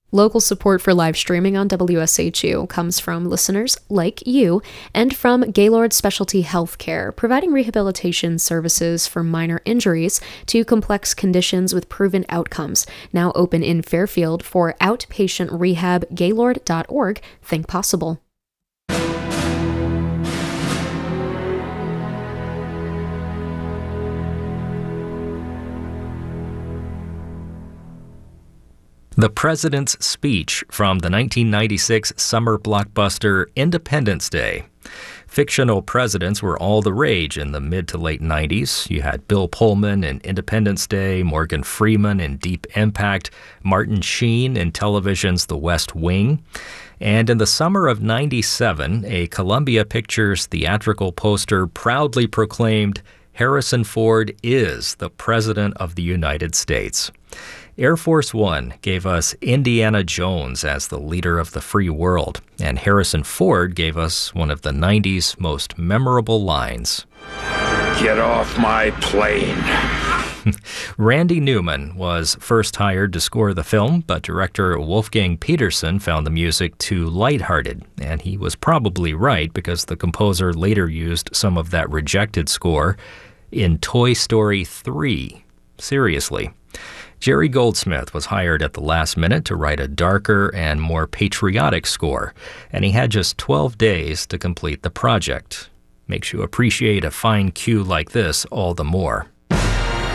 Local support for live streaming on WSHU comes from listeners like you and from Gaylord Specialty Healthcare, providing rehabilitation services for minor injuries to complex conditions with proven outcomes. Now open in Fairfield for outpatient rehab. Gaylord.org. Think possible. The President's Speech from the 1996 summer blockbuster Independence Day. Fictional presidents were all the rage in the mid to late 90s. You had Bill Pullman in Independence Day, Morgan Freeman in Deep Impact, Martin Sheen in television's The West Wing. And in the summer of 97, a Columbia Pictures theatrical poster proudly proclaimed, "Harrison Ford is the President of the United States." Air Force One gave us Indiana Jones as the leader of the free world, and Harrison Ford gave us one of the 90s most memorable lines. "Get off my plane." Randy Newman was first hired to score the film, but director Wolfgang Peterson found the music too lighthearted, and he was probably right because the composer later used some of that rejected score in Toy Story 3. Seriously. Jerry Goldsmith was hired at the last minute to write a darker and more patriotic score, and he had just 12 days to complete the project. Makes you appreciate a fine cue like this all the more.